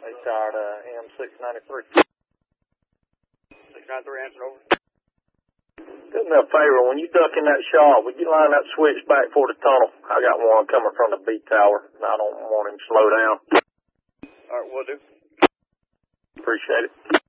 They tired M693. 693, answer over. Do me a favor, when you duck in that shot, would you line that switch back for the tunnel? I got one coming from the B tower, and I don't want him to slow down. All right, will do. Appreciate it.